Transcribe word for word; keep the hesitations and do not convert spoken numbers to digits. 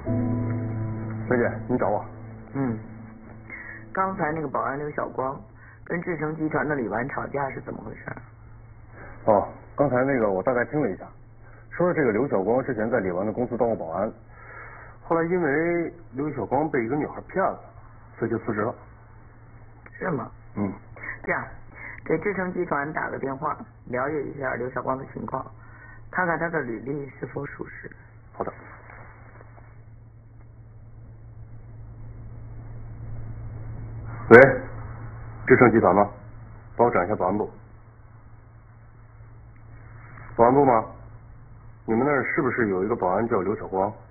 梅姐，你找我？ 嗯，刚才那个保安刘晓光跟志成集团的李纨吵架是怎么回事？ 哦，刚才那个我大概听了一下，说是这个刘晓光之前在李纨的公司当过保安，后来因为刘晓光被一个女孩骗了，所以就辞职了。 是吗？ 嗯。 这样，给志成集团打个电话，了解一下刘晓光的情况，看看他的履历是否属实。 好的。喂，志成集团吗？帮我转一下保安部。保安部吗？你们那儿是不是有一个保安叫刘晓光？